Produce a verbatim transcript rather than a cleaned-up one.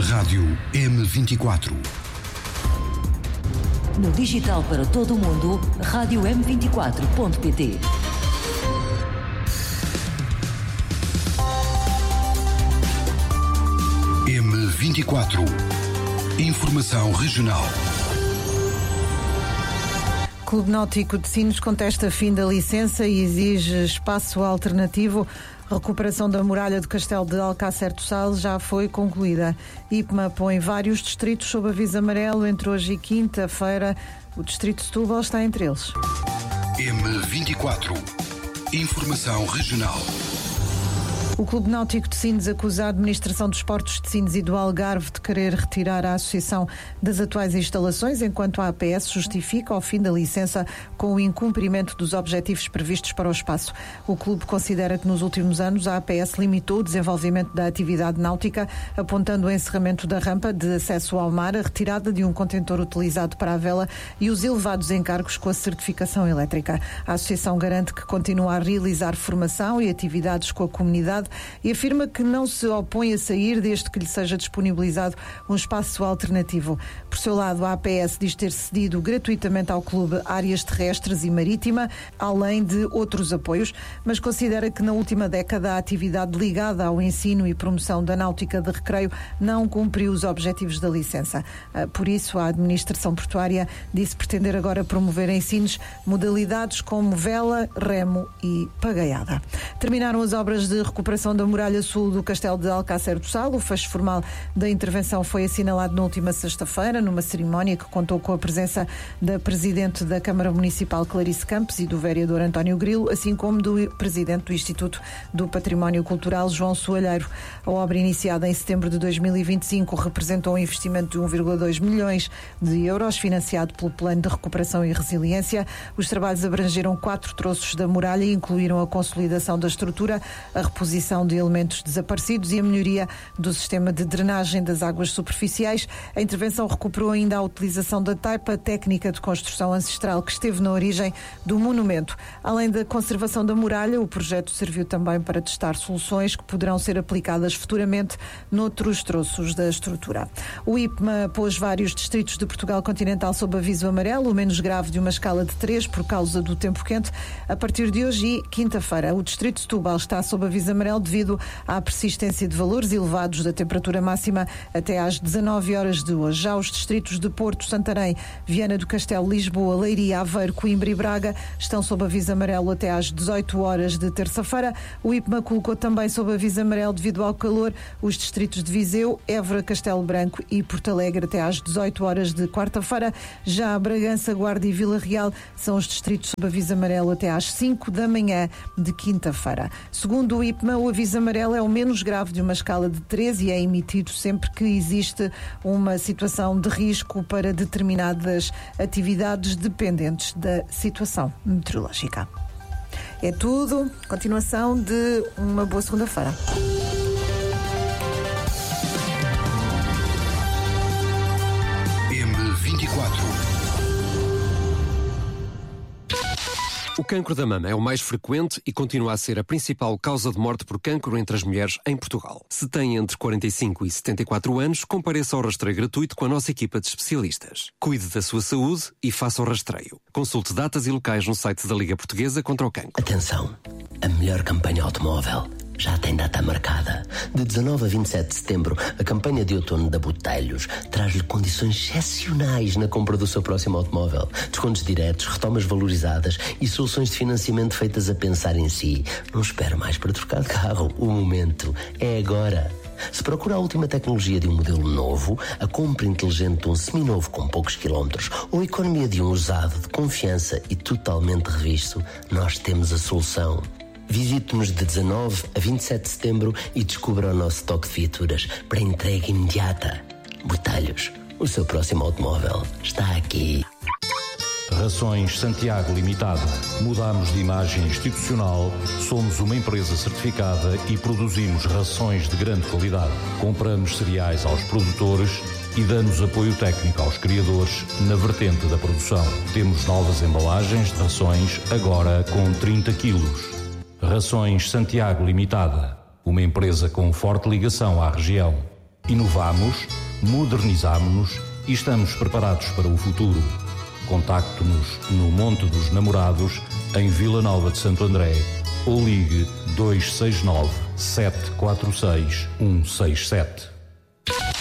Rádio M vinte e quatro. No digital para todo o mundo, rádio m vinte e quatro ponto pt. M vinte e quatro. Informação regional. Clube Náutico de Sines contesta fim da licença e exige espaço alternativo. A recuperação da muralha do Castelo de Alcácer do Sal já foi concluída. I P M A põe vários distritos sob aviso amarelo entre hoje e quinta-feira. O distrito de Setúbal está entre eles. M vinte e quatro. Informação regional. O Clube Náutico de Sines acusa a Administração dos Portos de Sines e do Algarve de querer retirar a associação das atuais instalações, enquanto a A P S justifica o fim da licença com o incumprimento dos objetivos previstos para o espaço. O clube considera que nos últimos anos a A P S limitou o desenvolvimento da atividade náutica, apontando o encerramento da rampa de acesso ao mar, a retirada de um contentor utilizado para a vela e os elevados encargos com a certificação elétrica. A associação garante que continua a realizar formação e atividades com a comunidade e afirma que não se opõe a sair desde que lhe seja disponibilizado um espaço alternativo. Por seu lado, a A P S diz ter cedido gratuitamente ao clube áreas terrestres e marítima, além de outros apoios, mas considera que na última década a atividade ligada ao ensino e promoção da náutica de recreio não cumpriu os objetivos da licença. Por isso, a administração portuária disse pretender agora promover em Sines modalidades como vela, remo e pagaiada. Terminaram as obras de recuperação da muralha sul do Castelo de Alcácer do Sal. O fecho formal da intervenção foi assinalado na última sexta-feira, numa cerimónia que contou com a presença da Presidente da Câmara Municipal, Clarice Campos, e do vereador António Grilo, assim como do Presidente do Instituto do Património Cultural, João Soalheiro. A obra, iniciada em setembro de dois mil e vinte e cinco, representou um investimento de um vírgula dois milhões de euros, financiado pelo Plano de Recuperação e Resiliência. Os trabalhos abrangeram quatro troços da muralha e incluíram a consolidação da estrutura, a reposição de elementos desaparecidos e a melhoria do sistema de drenagem das águas superficiais. A intervenção recuperou ainda a utilização da taipa, técnica de construção ancestral que esteve na origem do monumento. Além da conservação da muralha, o projeto serviu também para testar soluções que poderão ser aplicadas futuramente noutros troços da estrutura. O I P M A pôs vários distritos de Portugal continental sob aviso amarelo, o menos grave de uma escala de três por causa do tempo quente. A partir de hoje e quinta-feira, o distrito de Setúbal está sob aviso amarelo devido à persistência de valores elevados da temperatura máxima até às dezanove horas de hoje. Já os distritos de Porto, Santarém, Viana do Castelo, Lisboa, Leiria, Aveiro, Coimbra e Braga estão sob aviso amarelo até às dezoito horas de terça-feira. O I P M A colocou também sob aviso amarelo devido ao calor os distritos de Viseu, Évora, Castelo Branco e Porto Alegre até às dezoito horas de quarta-feira. Já Bragança, Guarda e Vila Real são os distritos sob aviso amarelo até às cinco da manhã de quinta-feira. Segundo o I P M A, o aviso amarelo é o menos grave de uma escala de três e é emitido sempre que existe uma situação de risco para determinadas atividades dependentes da situação meteorológica. É tudo. Continuação de uma boa segunda-feira. M vinte e quatro. O cancro da mama é o mais frequente e continua a ser a principal causa de morte por cancro entre as mulheres em Portugal. Se tem entre quarenta e cinco e setenta e quatro anos, compareça ao rastreio gratuito com a nossa equipa de especialistas. Cuide da sua saúde e faça o rastreio. Consulte datas e locais no site da Liga Portuguesa contra o Cancro. Atenção, a melhor campanha automóvel já tem data marcada. De dezanove a vinte e sete de setembro, a campanha de outono da Botelhos traz-lhe condições excepcionais na compra do seu próximo automóvel. Descontos diretos, retomas valorizadas e soluções de financiamento feitas a pensar em si. Não espere mais para trocar de carro. O momento é agora. Se procura a última tecnologia de um modelo novo, a compra inteligente de um seminovo com poucos quilómetros ou a economia de um usado de confiança e totalmente revisto, nós temos a solução. Visite-nos de dezanove a vinte e sete de setembro e descubra o nosso estoque de viaturas para entrega imediata. Botelhos, o seu próximo automóvel está aqui. Rações Santiago Limitada. Mudamos de imagem institucional, somos uma empresa certificada e produzimos rações de grande qualidade. Compramos cereais aos produtores e damos apoio técnico aos criadores na vertente da produção. Temos novas embalagens de rações, agora com trinta quilos. Rações Santiago Limitada, uma empresa com forte ligação à região. Inovamos, modernizamos-nos e estamos preparados para o futuro. Contacte-nos no Monte dos Namorados, em Vila Nova de Santo André, ou ligue dois seis nove, sete quatro seis, um seis sete.